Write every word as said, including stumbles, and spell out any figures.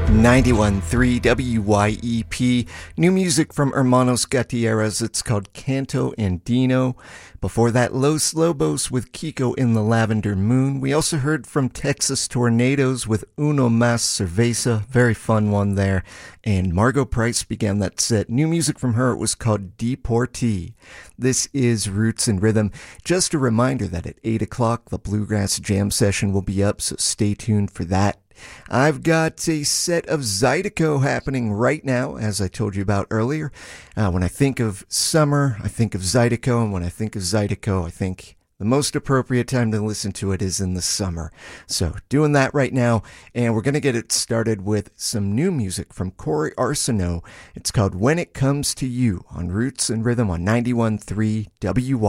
ninety-one point three W Y E P. New music from Hermanos Gutierrez. It's called Canto Andino. Before that, Los Lobos with Kiko in the Lavender Moon. We also heard from Texas Tornadoes with Uno Mas Cerveza. Very fun one there. And Margo Price began that set. New music from her, it was called Deportee. This is Roots and Rhythm. Just a reminder that at eight o'clock, the Bluegrass Jam session will be up, so stay tuned for that. I've got a set of Zydeco happening right now, as I told you about earlier. Uh, when I think of summer, I think of Zydeco, and when I think of Zydeco, I think the most appropriate time to listen to it is in the summer. So doing that right now, and we're going to get it started with some new music from Corey Arsenault. It's called When It Comes to You on Roots and Rhythm on ninety-one point three W Y.